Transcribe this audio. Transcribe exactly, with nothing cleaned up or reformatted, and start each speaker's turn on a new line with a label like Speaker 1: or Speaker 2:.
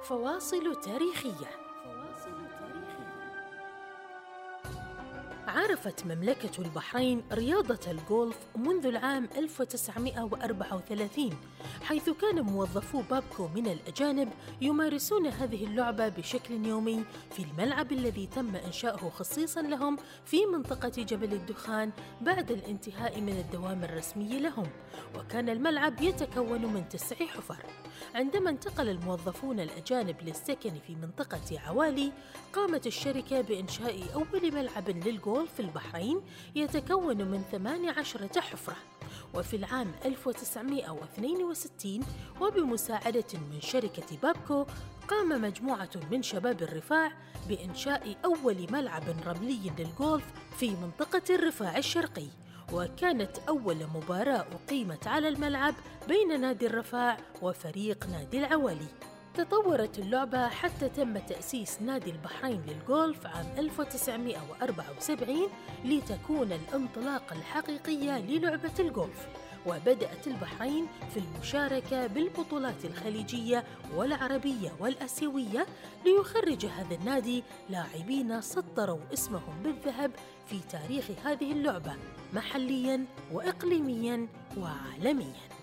Speaker 1: فواصل تاريخية. عرفت مملكة البحرين رياضة الجولف منذ العام ألف وتسعمائة وأربعة وثلاثين، حيث كان موظفو بابكو من الأجانب يمارسون هذه اللعبة بشكل يومي في الملعب الذي تم إنشاؤه خصيصاً لهم في منطقة جبل الدخان بعد الانتهاء من الدوام الرسمي لهم، وكان الملعب يتكون من تسع حفر. عندما انتقل الموظفون الأجانب للسكن في منطقة عوالي، قامت الشركة بإنشاء أول ملعب للجولف في البحرين يتكون من ثمانية عشر حفرة. وفي العام ألف وتسعمائة واثنين وستين وبمساعدة من شركة بابكو، قام مجموعة من شباب الرفاع بإنشاء أول ملعب رملي للجولف في منطقة الرفاع الشرقي، وكانت أول مباراة أقيمت على الملعب بين نادي الرفاع وفريق نادي العوالي. تطورت اللعبة حتى تم تأسيس نادي البحرين للجولف عام ألف وتسعمائة وأربعة وسبعين لتكون الانطلاقة الحقيقية للعبة الجولف، وبدأت البحرين في المشاركة بالبطولات الخليجية والعربية والآسيوية ليخرج هذا النادي لاعبين سطروا اسمهم بالذهب في تاريخ هذه اللعبة محلياً وإقليمياً وعالمياً.